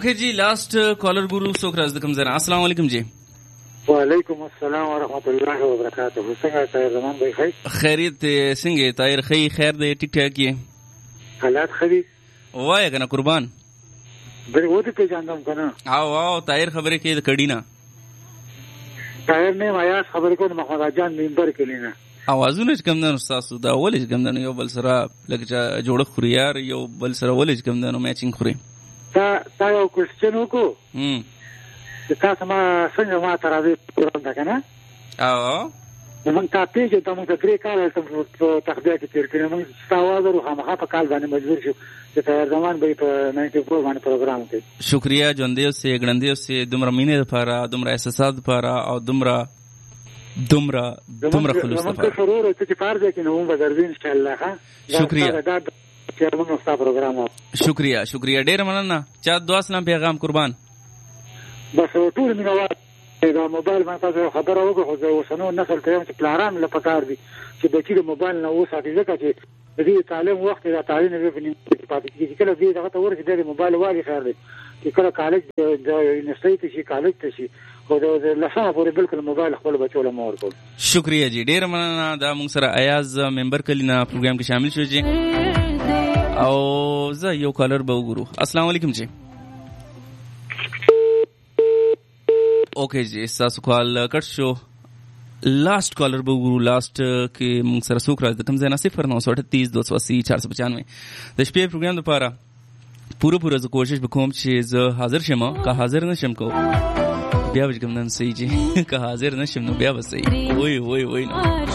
जी last caller गुरु सोखराज दकम जरा अस्सलाम वालेकुम जी। वालेकुम अस्सलाम व रहमतुल्लाहि व बरकातहू। څنګه تایر زمان भाई خیر خیریت څنګه تایر خیر دې ټیک ټاک یې حالات خري وای کنه قربان بل وته په جاندم کنه او تایر خبره کې د کډینا تایر نه وایاس خبر کو محمد جان منبر کې لینا اوازونه کم نه تاسو دا ولې کم نه یو بل سره لکه جوړه خوري یار یو بل سره ولې کم نه میچینګ خوري تا یو کوېسچن وکړو چې تاسو ما څنګه ما تراوی پروګرام دا کنه او موږ ته پیژې ته موږ درې کال په تخبیه کې تیر کړو موږ تاسو ورو هغه په کال باندې مجبور شو چې تر زمان به په 94 باندې پروګرام کوي. شکریا ژوندې سه ګړندې سه دومره مینې لپاره دومره احساسات لپاره او دومره خلوص لپاره موږ ضرور ته چې پاره کې نو موږ درځو ان شاء الله. ها شکریا چې موږ ستاسو پروګرام شکریا ډېر مننه. چا دعا سلام پیغام قربان بس ټول مینوال دا موبایل باندې تاسو خبره وکړو خو زه وسنو نسل ته هم چې پلاران له پکار دي چې بچی د موبایل نه وساتي ځکه چې د دې تعلیم وخت د تعلیم نه په نیمه پاتې کیږي کله دې دغه تور چې د موبایل والی خیر دی چې کله کالج د یونیورسيټي شي کالج ته شي خو د لسمه پورې بالکل موبایل خپل بچو له مور کول. شکریا جی ډیر مننه. دا موږ سره ایاز ممبر کلینا پروګرام کې شامل شو جی او زه یو کالر به وګورو. السلام علیکم جی. اوکے جی تاسو کال کټ شو. लास्ट कॉलर बगुरु लास्ट के मुंग सर सुख राज कम जना 0938 280 495 د شپې پروګرام لپاره پوره ز کوشش وکوم چې ز حاضر شمه که حاضر نشم کو بیا وجګم نن سي جی که حاضر نشم نو بیا وسي وای نو